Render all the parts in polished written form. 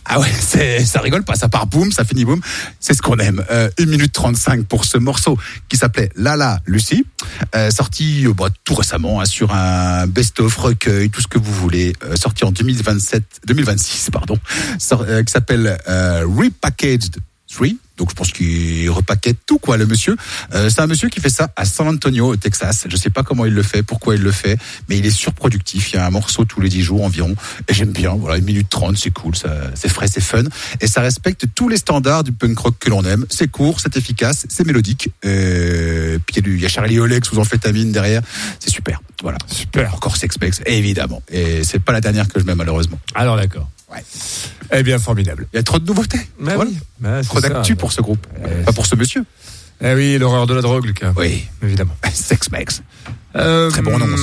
Ah ouais, ça rigole pas, ça part boum, ça finit boum. C'est ce qu'on aime. 1 minute 35 pour ce morceau qui s'appelait Lala Lucie, sorti tout récemment sur un best-of recueil, tout ce que vous voulez, sorti en 2026, qui s'appelle Repackaged 3. Donc je pense qu'il repaquette tout le monsieur. C'est un monsieur qui fait ça à San Antonio au Texas. Je sais pas comment il le fait, pourquoi il le fait, mais il est surproductif. Il y a un morceau tous les 10 jours environ et j'aime bien. Voilà, 1 minute 30, c'est cool, ça, c'est frais, c'est fun et ça respecte tous les standards du punk rock que l'on aime. C'est court, c'est efficace, c'est mélodique. Puis il y a Charlie Oleg sous amphétamine derrière. C'est super. Voilà. Super. Encore Sex-Mex, évidemment. Et c'est pas la dernière que je mets malheureusement. Alors d'accord. Ouais. Eh bien, formidable. Il y a trop de nouveautés. Bah voilà. Oui. Trop d'actu pour ce groupe. Pas pour ce monsieur. Eh oui, l'horreur de la drogue, Lucas. Oui. Évidemment. Sex-Mex. Très bon annonce.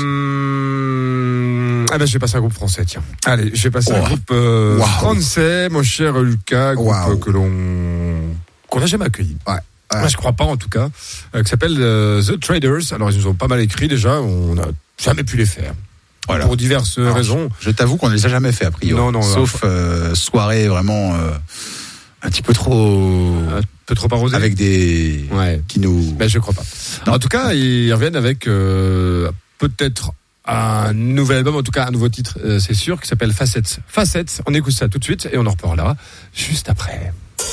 Ah ben, je vais passer un groupe français, tiens. Allez, je vais passer un groupe français, mon cher Lucas, groupe qu'on n'a jamais accueilli. Ouais. Moi, je crois pas, en tout cas, qui s'appelle The Traders. Alors, ils nous ont pas mal écrit, déjà. On n'a jamais pu les faire. Voilà. Pour diverses raisons. Je t'avoue qu'on ne les a jamais fait, a priori. Non, sauf soirée vraiment un petit peu trop... Un peu trop arrosée. Avec des... qui nous... Ben, je crois pas. Non. En tout cas, ils reviennent avec peut-être un nouvel album, en tout cas un nouveau titre, c'est sûr, qui s'appelle Facettes. Facettes, on écoute ça tout de suite et on en reparlera juste après.